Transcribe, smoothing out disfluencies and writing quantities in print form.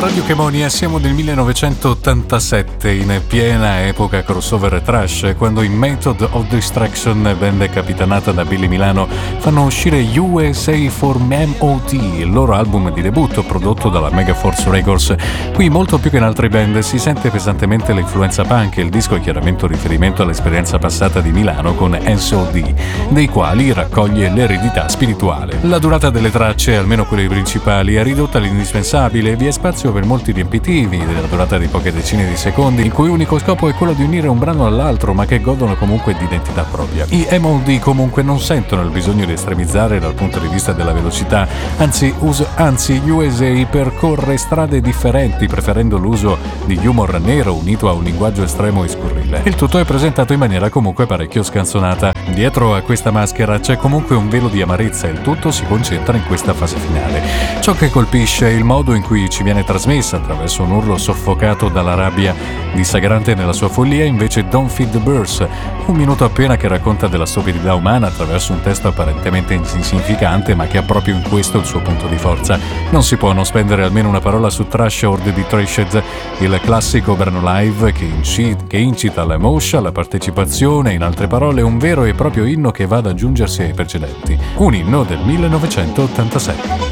Radio Chemonia, siamo nel 1987, in piena epoca crossover trash, quando i Method of Destruction, band capitanata da Billy Milano, fanno uscire USA for MOT, il loro album di debutto prodotto dalla Megaforce Records. Qui, molto più che in altre band, si sente pesantemente l'influenza punk e il disco è chiaramente un riferimento all'esperienza passata di Milano con SOD, dei quali raccoglie l'eredità spirituale. La durata delle tracce, almeno quelle principali, è ridotta all'indispensabile e vi è spazio per molti riempitivi della durata di poche decine di secondi, il cui unico scopo è quello di unire un brano all'altro, ma che godono comunque di identità propria. I MOD comunque non sentono il bisogno di estremizzare dal punto di vista della velocità, anzi USA percorre strade differenti, preferendo l'uso di humor nero unito a un linguaggio estremo e scurrile. Il tutto è presentato in maniera comunque parecchio scanzonata. Dietro a questa maschera c'è comunque un velo di amarezza e il tutto si concentra in questa fase finale. Ciò che colpisce è il modo in cui ci viene trasmessa attraverso un urlo soffocato dalla rabbia. Dissacrante nella sua follia invece Don't Feed the Birds, un minuto appena che racconta della stupidità umana attraverso un testo apparentemente insignificante ma che ha proprio in questo il suo punto di forza. Non si può non spendere almeno una parola su Trash or the Trashed, il classico brano live che incita all'emotion, alla partecipazione, in altre parole un vero e proprio inno che va ad aggiungersi ai precedenti, un inno del 1987.